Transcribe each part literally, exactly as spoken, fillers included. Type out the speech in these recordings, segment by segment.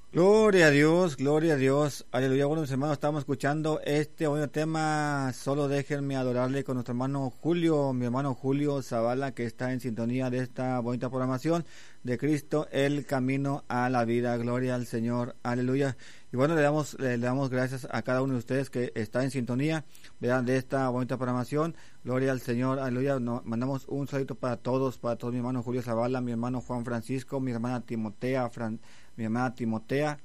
Gloria a Dios, gloria a Dios, aleluya. Bueno, mis hermanos, estamos escuchando este buen tema. Solo déjenme adorarle con nuestro hermano Julio, mi hermano Julio Zavala, que está en sintonía de esta bonita programación de Cristo, el camino a la vida. Gloria al Señor, aleluya. Y bueno, le damos, le, le damos gracias a cada uno de ustedes que está en sintonía, vean, de esta bonita programación. Gloria al Señor, aleluya. Nos mandamos un saludo para todos, para todos, mi hermano Julio Zavala, mi hermano Juan Francisco, mi hermana Timotea, Fran, mi hermana Timotea,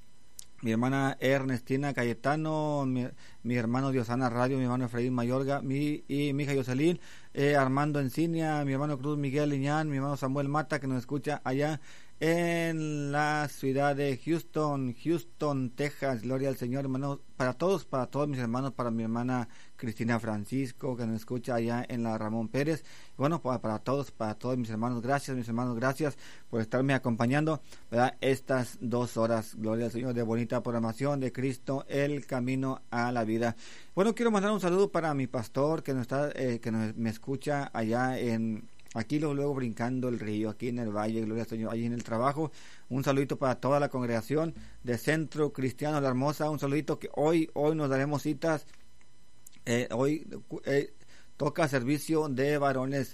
mi hermana Ernestina Cayetano, mi, mi hermano Diosana Radio, mi hermano Efraín Mayorga, mi, y mi hija Yoselín, eh, Armando Encinia, mi hermano Cruz Miguel Liñán, mi hermano Samuel Mata, que nos escucha allá en la ciudad de Houston, Houston, Texas. Gloria al Señor, hermanos, para todos, para todos mis hermanos, para mi hermana Cristina Francisco, que nos escucha allá en la Ramón Pérez. Bueno, para, para todos, para todos mis hermanos, gracias, mis hermanos, gracias por estarme acompañando, ¿verdad? Estas dos horas, gloria al Señor, de bonita programación de Cristo, el camino a la vida. Bueno, quiero mandar un saludo para mi pastor, que nos está, eh, que nos, me escucha allá en... Aquí luego, luego brincando el río, aquí en el valle, gloria al Señor, allí en el trabajo. Un saludito para toda la congregación de Centro Cristiano La Hermosa. Un saludito que hoy, hoy nos daremos citas. Eh, hoy eh, toca servicio de varones.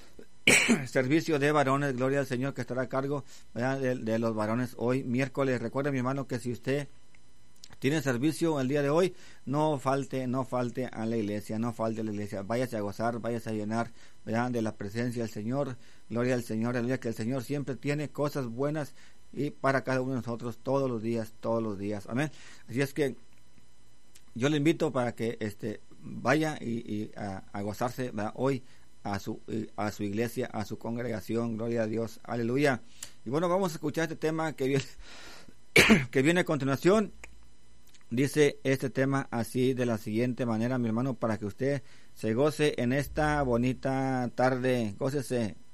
Servicio de varones, gloria al Señor, que estará a cargo, ¿verdad? De, de los varones hoy, miércoles. Recuerda, mi hermano, que si usted tiene servicio el día de hoy, no falte, no falte a la iglesia, no falte a la iglesia, váyase a gozar, váyase a llenar, ¿verdad?, de la presencia del Señor. Gloria al Señor, aleluya, que el Señor siempre tiene cosas buenas y para cada uno de nosotros todos los días, todos los días, amén. Así es que yo le invito para que este vaya y, y a, a gozarse, ¿verdad?, hoy a su a su iglesia, a su congregación. Gloria a Dios, aleluya. Y bueno, vamos a escuchar este tema que viene que viene a continuación. Dice este tema así, de la siguiente manera, mi hermano, para que usted se goce en esta bonita tarde. Gócese,